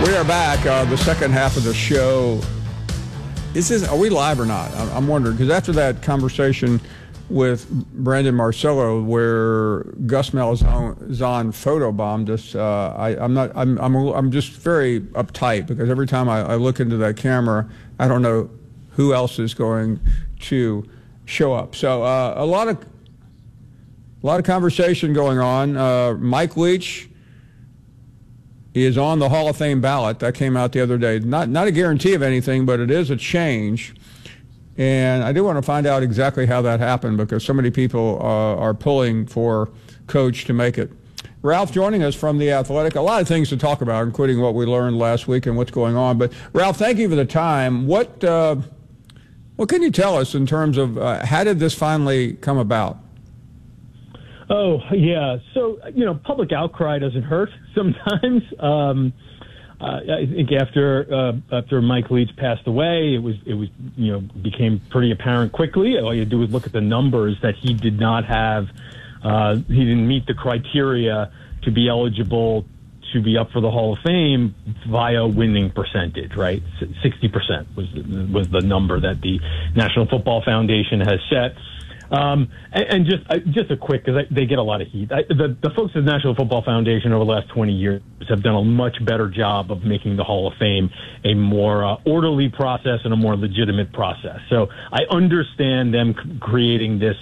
We are back. The second half of the show. Are we live or not? I'm wondering, because after that conversation with Brandon Marcello, where Gus Malzahn photobombed us, I'm just very uptight because every time I look into that camera, I don't know who else is going to show up. So a lot of conversation going on. Mike Leach is on the Hall of Fame ballot. That came out the other day. Not a guarantee of anything, but it is a change. And I do want to find out exactly how that happened because so many people are pulling for Coach to make it. Ralph joining us from The Athletic. A lot of things to talk about, including what we learned last week and what's going on. But, Ralph, thank you for the time. What can you tell us in terms of how did this finally come about? Oh, yeah. So, public outcry doesn't hurt sometimes. I think after Mike Leach passed away, it became pretty apparent quickly. All you had to do was look at the numbers that he did not have. He didn't meet the criteria to be eligible to be up for the Hall of Fame via winning percentage, right? 60% was the number that the National Football Foundation has set. And just a quick, because they get a lot of heat. The folks at the National Football Foundation over the last 20 years have done a much better job of making the Hall of Fame a more orderly process and a more legitimate process. So I understand them creating this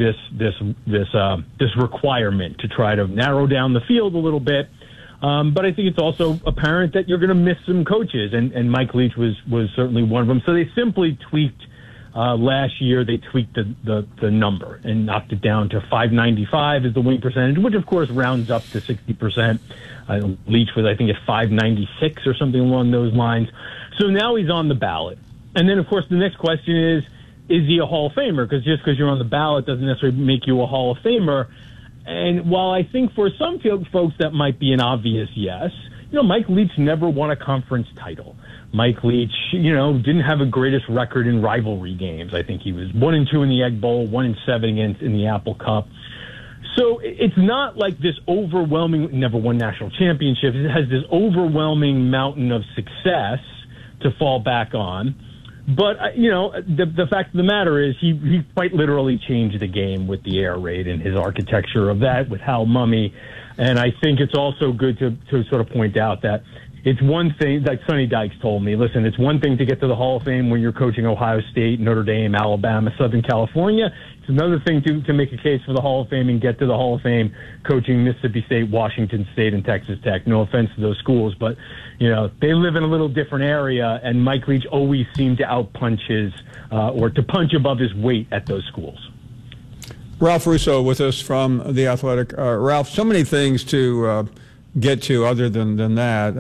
requirement to try to narrow down the field a little bit. But I think it's also apparent that you're going to miss some coaches, and Mike Leach was certainly one of them. So they simply tweaked. Last year, they tweaked the number and knocked it down to 595 is the win percentage, which, of course, rounds up to 60%. Leach was, I think, at 596 or something along those lines. So now he's on the ballot. And then, of course, the next question is he a Hall of Famer? Because just because you're on the ballot doesn't necessarily make you a Hall of Famer. And while I think for some folks that might be an obvious yes, Mike Leach never won a conference title. Mike Leach, didn't have a greatest record in rivalry games. I think he was 1-2 in the Egg Bowl, 1-7 in the Apple Cup. So it's not like this overwhelming, never won national championships. It has this overwhelming mountain of success to fall back on. But, the fact of the matter is he quite literally changed the game with the air raid and his architecture of that with Hal Mumme. And I think it's also good to sort of point out that it's one thing, like Sonny Dykes told me, listen, it's one thing to get to the Hall of Fame when you're coaching Ohio State, Notre Dame, Alabama, Southern California. It's another thing to make a case for the Hall of Fame and get to the Hall of Fame coaching Mississippi State, Washington State, and Texas Tech. No offense to those schools, but, they live in a little different area, and Mike Leach always seemed to outpunch or to punch above his weight at those schools. Ralph Russo with us from The Athletic. Ralph, so many things to get to other than that.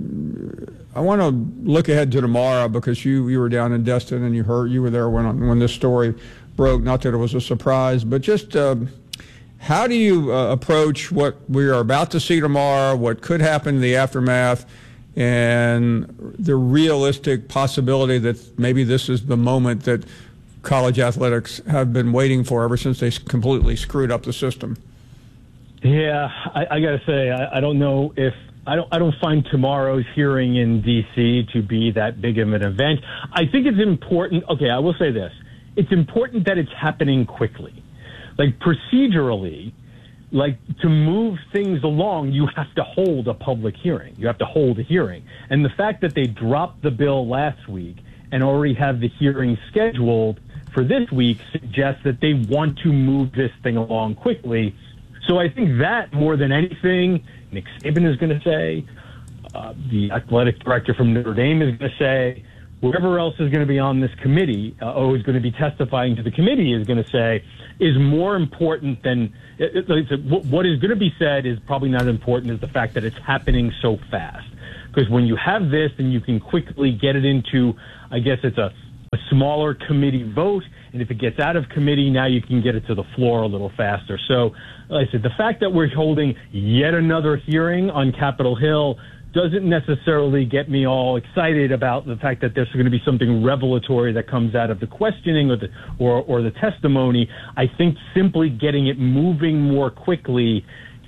I want to look ahead to tomorrow because you were down in Destin and you were there when this story broke. Not that it was a surprise, but just how do you approach what we are about to see tomorrow, what could happen in the aftermath, and the realistic possibility that maybe this is the moment that college athletics have been waiting for ever since they completely screwed up the system? Yeah, I got to say, I don't know if I don't find tomorrow's hearing in D.C. to be that big of an event. I think it's important. Okay, I will say this: it's important that it's happening quickly, like procedurally. Like, to move things along, you have to hold a public hearing. You have to hold a hearing, and the fact that they dropped the bill last week and already have the hearing scheduled for this week suggests that they want to move this thing along quickly. So I think that more than anything, Nick Saban is going to say, the athletic director from Notre Dame is going to say, whoever else is going to be on this committee, who's going to be testifying to the committee is going to say, is more important than what is going to be said is probably not as important as the fact that it's happening so fast. Because when you have this, then you can quickly get it into, I guess it's a smaller committee vote. And if it gets out of committee, now you can get it to the floor a little faster. So, like I said, the fact that we're holding yet another hearing on Capitol Hill doesn't necessarily get me all excited about the fact that there's going to be something revelatory that comes out of the questioning or the testimony. I think simply getting it moving more quickly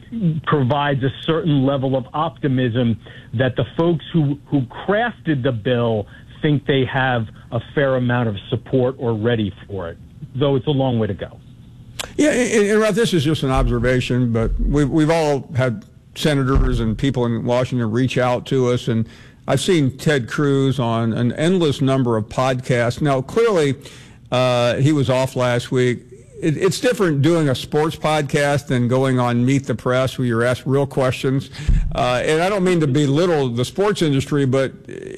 provides a certain level of optimism that the folks who crafted the bill think they have a fair amount of support already for it, though it's a long way to go. Yeah, and Ralph, this is just an observation, but we've all had senators and people in Washington reach out to us, and I've seen Ted Cruz on an endless number of podcasts. Now, clearly, he was off last week. It's different doing a sports podcast than going on Meet the Press where you're asked real questions. And I don't mean to belittle the sports industry, but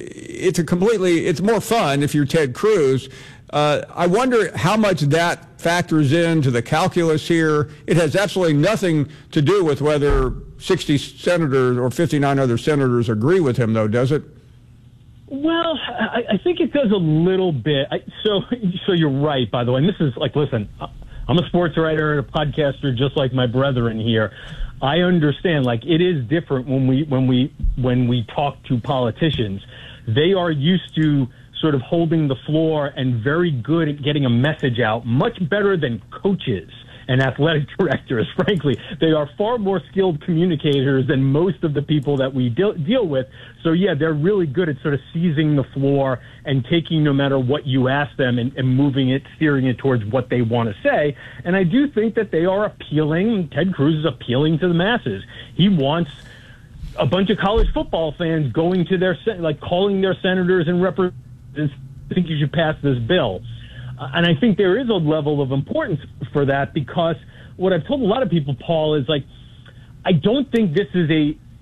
it's more fun if you're Ted Cruz. I wonder how much that factors into the calculus here. It has absolutely nothing to do with whether 60 senators or 59 other senators agree with him, though, does it? Well, I think it does a little bit. So you're right, by the way. And this is like, listen, I'm a sports writer and a podcaster just like my brethren here. I understand, like, it is different when we talk to politicians. They are used to sort of holding the floor and very good at getting a message out, much better than coaches and athletic directors, frankly. They are far more skilled communicators than most of the people that we deal with. So, yeah, they're really good at sort of seizing the floor and taking no matter what you ask them and moving it, steering it towards what they want to say. And I do think that they are appealing. Ted Cruz is appealing to the masses. He wants a bunch of college football fans going to their, like, calling their senators and representatives, I think you should pass this bill. And I think there is a level of importance for that, because what I've told a lot of people, Paul, is like, I don't think this is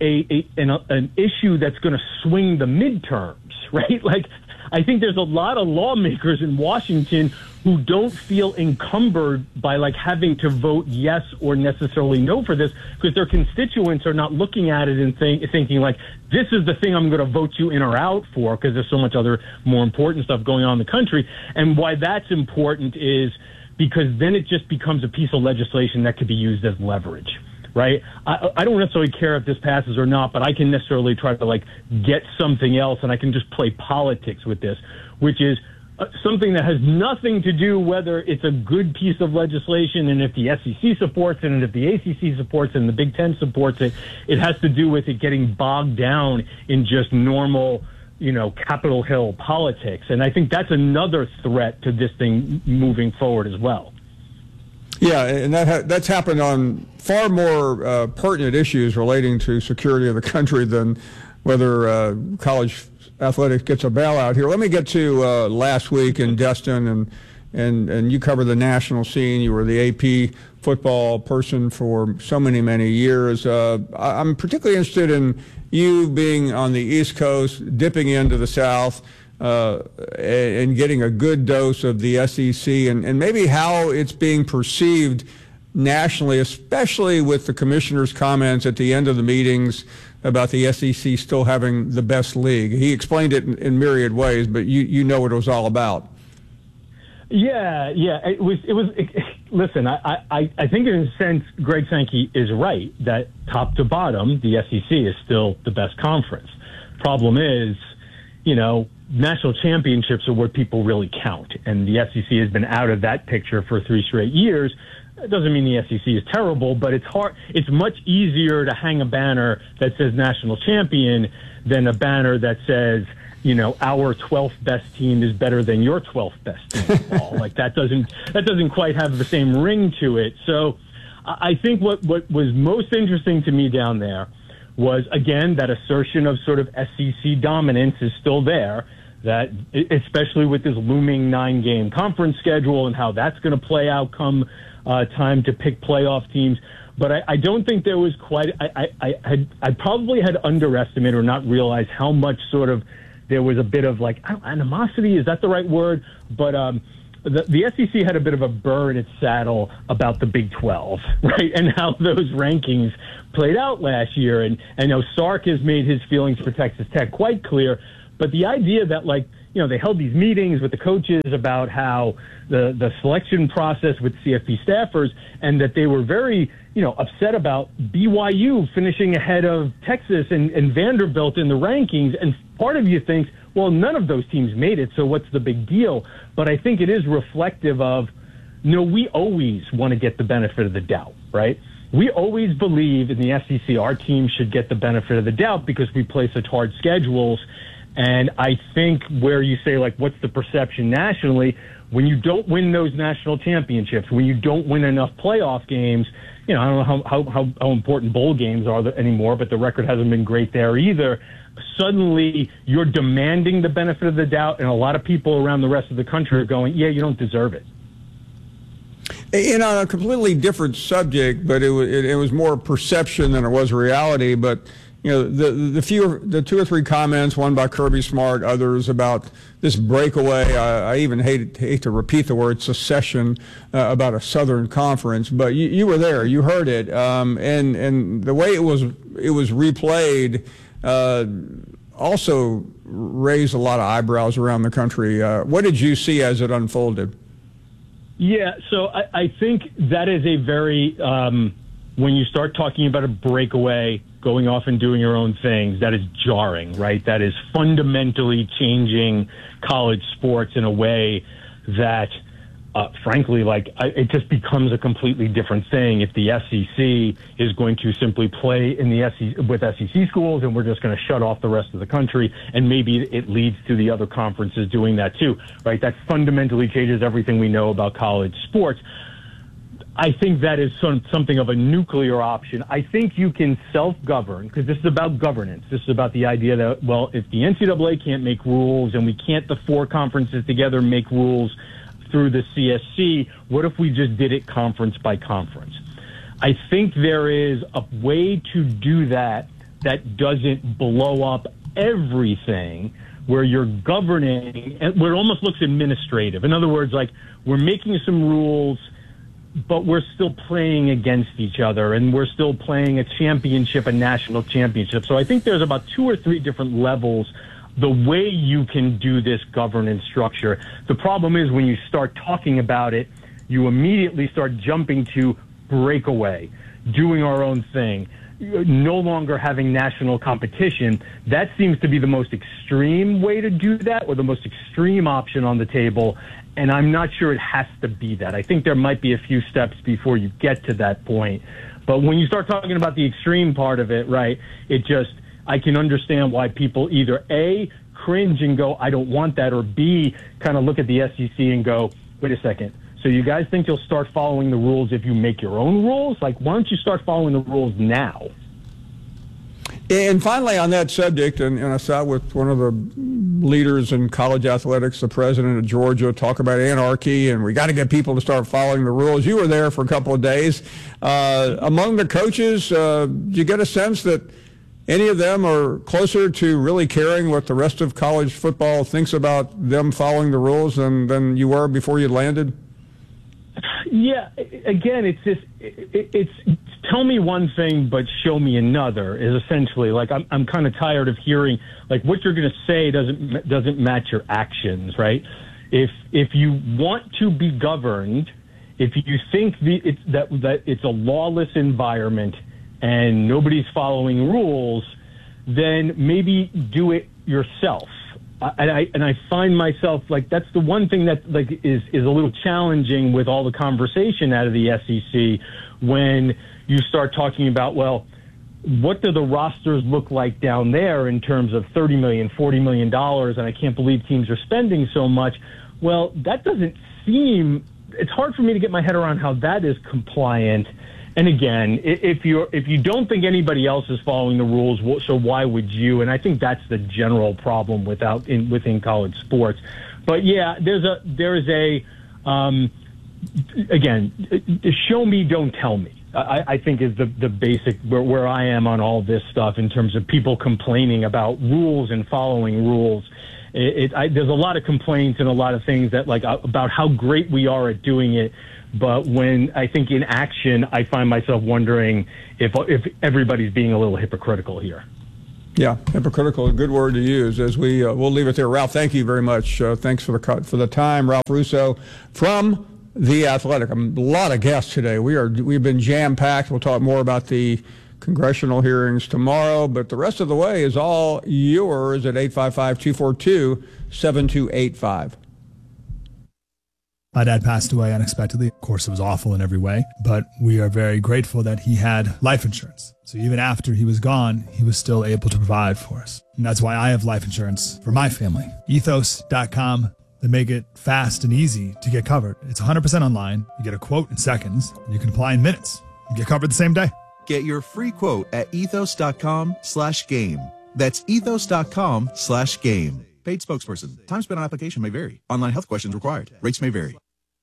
an issue that's going to swing the midterms, right? Like, I think there's a lot of lawmakers in Washington who don't feel encumbered by like having to vote yes or necessarily no for this, because their constituents are not looking at it and thinking like, this is the thing I'm going to vote you in or out for, because there's so much other more important stuff going on in the country. And why that's important is because then it just becomes a piece of legislation that could be used as leverage. Right? I don't necessarily care if this passes or not, but I can necessarily try to like get something else, and I can just play politics with this, which is something that has nothing to do whether it's a good piece of legislation and if the SEC supports it and if the ACC supports it and the Big Ten supports it. It has to do with it getting bogged down in just normal, Capitol Hill politics. And I think that's another threat to this thing moving forward as well. Yeah, and that's happened on far more pertinent issues relating to security of the country than whether college athletics gets a bailout here. Let me get to last week in Destin, and you cover the national scene. You were the AP football person for so many years. I'm particularly interested in you being on the East Coast, dipping into the South, and getting a good dose of the SEC and maybe how it's being perceived nationally, especially with the commissioner's comments at the end of the meetings about the SEC still having the best league. He explained it in myriad ways, but you know what it was all about. Yeah. It was. Listen, I think in a sense, Greg Sankey is right that top to bottom, the SEC is still the best conference. Problem is, national championships are what people really count, and the SEC has been out of that picture for 3 straight years. It doesn't mean the SEC is terrible, but it's hard. It's much easier to hang a banner that says national champion than a banner that says, our 12th best team is better than your 12th best team. Like that doesn't quite have the same ring to it. So I think what was most interesting to me down there was, again, that assertion of sort of SEC dominance is still there, that especially with this looming 9-game conference schedule and how that's going to play out come time to pick playoff teams. But I don't think there was quite – I probably had underestimated or not realized how much sort of there was a bit of like animosity. Is that the right word? But the SEC had a bit of a burr in its saddle about the Big 12, right, and how those rankings played out last year. And I know Sark has made his feelings for Texas Tech quite clear. But the idea that, they held these meetings with the coaches about how the selection process with CFP staffers, and that they were very, upset about BYU finishing ahead of Texas and Vanderbilt in the rankings. And part of you thinks, well, none of those teams made it, so what's the big deal? But I think it is reflective of, we always want to get the benefit of the doubt, right? we always believe in the SEC, our team should get the benefit of the doubt because we play such hard schedules. And I think where you say, like, what's the perception nationally, when you don't win those national championships, when you don't win enough playoff games, I don't know how important bowl games are anymore, but the record hasn't been great there either. Suddenly, you're demanding the benefit of the doubt, and a lot of people around the rest of the country are going, yeah, you don't deserve it. And on a completely different subject, but it was more perception than it was reality. But the two or three comments, one by Kirby Smart, others about this breakaway. I even hate to repeat the word secession about a Southern Conference, but you were there, you heard it, and the way it was replayed also raised a lot of eyebrows around the country. What did you see as it unfolded? Yeah, so I think that is a very, when you start talking about a breakaway, going off and doing your own things, that is jarring, right? That is fundamentally changing college sports in a way that, frankly, it just becomes a completely different thing if the SEC is going to simply play in the SEC with SEC schools, and we're just going to shut off the rest of the country, and maybe it leads to the other conferences doing that too, right? That fundamentally changes everything we know about college sports. I think that is something of a nuclear option. I think you can self-govern, because this is about governance. This is about the idea that, well, if the NCAA can't make rules and we can't, the four conferences together, make rules through the CSC, what if we just did it conference by conference? I think there is a way to do that that doesn't blow up everything, where you're governing, and where it almost looks administrative. In other words, like, we're making some rules, but we're still playing against each other, and we're still playing a championship, a national championship. So I think there's about 2 or 3 different levels the way you can do this governance structure. The problem is when you start talking about it, you immediately start jumping to breakaway, doing our own thing, no longer having national competition. That seems to be the most extreme way to do that, or the most extreme option on the table. And I'm not sure it has to be that. I think there might be a few steps before you get to that point. But when you start talking about the extreme part of it, right, I can understand why people either A, cringe and go, I don't want that, or B, kind of look at the SEC and go, wait a second. So you guys think you'll start following the rules if you make your own rules? Like, why don't you start following the rules now? And finally, on that subject, and I sat with one of the leaders in college athletics, the president of Georgia, talk about anarchy, and we got to get people to start following the rules. You were there for a couple of days. Among the coaches, do you get a sense that any of them are closer to really caring what the rest of college football thinks about them following the rules than you were before you landed? Yeah, again, it's tell me one thing but show me another is essentially, like, I'm kind of tired of hearing, like, what you're going to say doesn't match your actions, right? If you want to be governed, if you think that it's a lawless environment and nobody's following rules, then maybe do it yourself. And I find myself, like, that's the one thing that, like, is a little challenging with all the conversation out of the SEC when you start talking about, well, what do the rosters look like down there in terms of $30 million, $40 million, and I can't believe teams are spending so much. Well, that doesn't seem, it's hard for me to get my head around how that is compliant. And again, if you don't think anybody else is following the rules, so why would you? And I think that's the general problem within college sports. But yeah, there is a again, show me, don't tell me. I think is the basic where I am on all this stuff in terms of people complaining about rules and following rules. There's a lot of complaints and a lot of things that, like, about how great we are at doing it. But when I think in action, I find myself wondering if everybody's being a little hypocritical here. Yeah, hypocritical, a good word to use. As we'll leave it there. Ralph, thank you very much. Thanks for the time. Ralph Russo from The Athletic. A lot of guests today. We've been jam-packed. We'll talk more about the congressional hearings tomorrow, but the rest of the way is all yours at 855-242-7285. My dad passed away unexpectedly. Of course, it was awful in every way, but we are very grateful that he had life insurance. So even after he was gone, he was still able to provide for us. And that's why I have life insurance for my family. Ethos.com. They make it fast and easy to get covered. It's 100% online. You get a quote in seconds, and you can apply in minutes. You get covered the same day. Get your free quote at ethos.com/game. That's ethos.com/game. Paid spokesperson. Time spent on application may vary. Online health questions required. Rates may vary.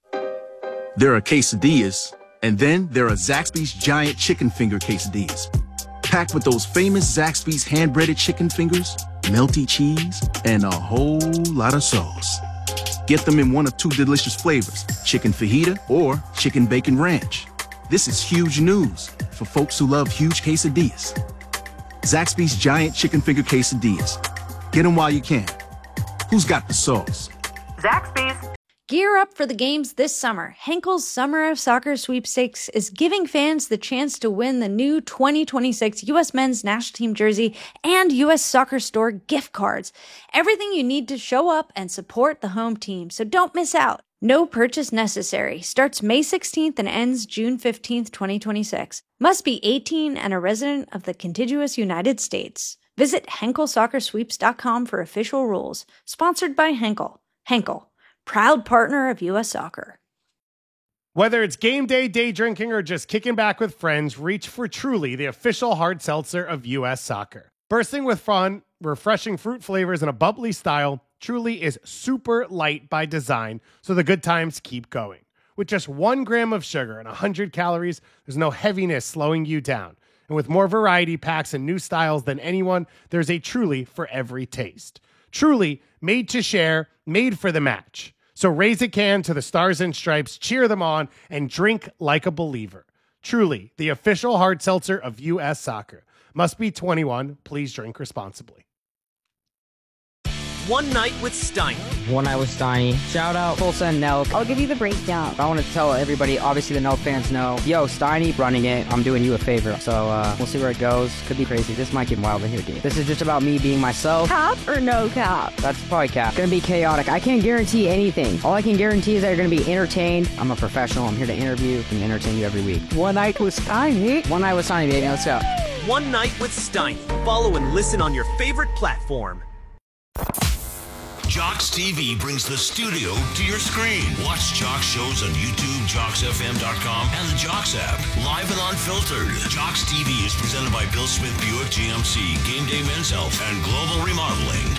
There are quesadillas, and then there are Zaxby's giant chicken finger quesadillas. Packed with those famous Zaxby's hand-breaded chicken fingers, melty cheese, and a whole lot of sauce. Get them in one of two delicious flavors, chicken fajita or chicken bacon ranch. This is huge news for folks who love huge quesadillas. Zaxby's giant chicken finger quesadillas. Get them while you can. Who's got the sauce? Zaxby's. Gear up for the games this summer. Henkel's Summer of Soccer Sweepstakes is giving fans the chance to win the new 2026 U.S. Men's National Team jersey and U.S. Soccer Store gift cards. Everything you need to show up and support the home team, so don't miss out. No purchase necessary. Starts May 16th and ends June 15th, 2026. Must be 18 and a resident of the contiguous United States. Visit HenkelSoccerSweeps.com for official rules. Sponsored by Henkel. Henkel, proud partner of U.S. Soccer. Whether it's game day, day drinking, or just kicking back with friends, reach for Truly, the official hard seltzer of U.S. Soccer. Bursting with fun, refreshing fruit flavors, and a bubbly style, Truly is super light by design, so the good times keep going. With just 1 gram of sugar and 100 calories, there's no heaviness slowing you down. And with more variety packs and new styles than anyone, there's a Truly for every taste. Truly, made to share, made for the match. So raise a can to the Stars and Stripes, cheer them on, and drink like a believer. Truly, the official hard seltzer of U.S. Soccer. Must be 21. Please drink responsibly. One Night with Steiny. One Night with Steiny. Shout out Tulsa and Nelk. I'll give you the breakdown. I want to tell everybody, obviously the Nelk fans know, yo, Steiny running it. I'm doing you a favor. So we'll see where it goes. Could be crazy. This might get wild in here, dude. This is just about me being myself. Cap or no cap? That's probably cap. Gonna be chaotic. I can't guarantee anything. All I can guarantee is that you're gonna be entertained. I'm a professional. I'm here to interview and entertain you every week. One Night with Steiny. One Night with Steiny, baby. Let's go. One Night with Steiny. Follow and listen on your favorite platform. Jocks TV brings the studio to your screen. Watch Jocks shows on YouTube, JocksFM.com, and the Jocks app. Live and unfiltered. Jocks TV is presented by Bill Smith Buick GMC, Game Day Men's Health, and Global Remodeling.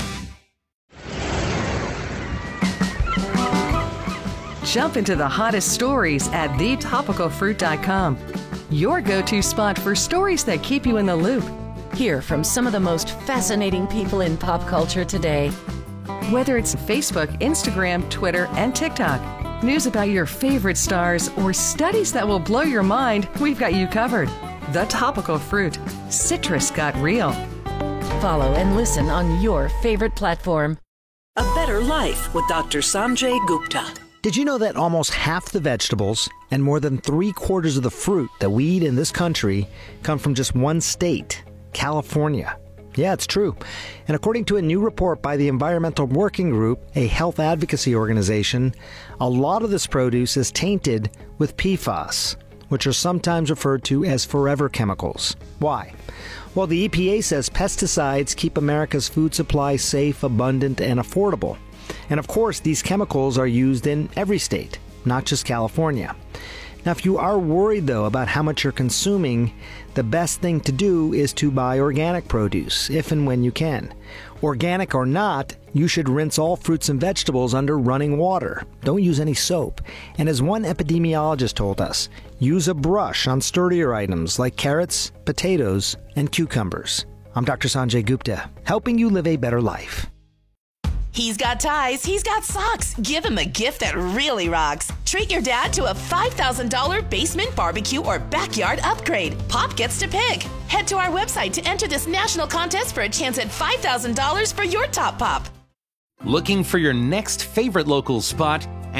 Jump into the hottest stories at thetopicalfruit.com. Your go-to spot for stories that keep you in the loop. Hear from some of the most fascinating people in pop culture today. Whether it's Facebook, Instagram, Twitter, and TikTok, news about your favorite stars, or studies that will blow your mind, we've got you covered. The Topical Fruit. Citrus got real. Follow and listen on your favorite platform. A Better Life with Dr. Sanjay Gupta. Did you know that almost half the vegetables and more than 3/4 of the fruit that we eat in this country come from just one state, California? Yeah, it's true. And according to a new report by the Environmental Working Group, a health advocacy organization, a lot of this produce is tainted with PFAS, which are sometimes referred to as forever chemicals. Why? Well, the EPA says pesticides keep America's food supply safe, abundant, and affordable. And of course, these chemicals are used in every state, not just California. Now, if you are worried, though, about how much you're consuming, the best thing to do is to buy organic produce, if and when you can. Organic or not, you should rinse all fruits and vegetables under running water. Don't use any soap. And as one epidemiologist told us, use a brush on sturdier items like carrots, potatoes, and cucumbers. I'm Dr. Sanjay Gupta, helping you live a better life. He's got ties, he's got socks. Give him a gift that really rocks. Treat your dad to a $5,000 basement barbecue or backyard upgrade. Pop gets to pick. Head to our website to enter this national contest for a chance at $5,000 for your top pop. Looking for your next favorite local spot?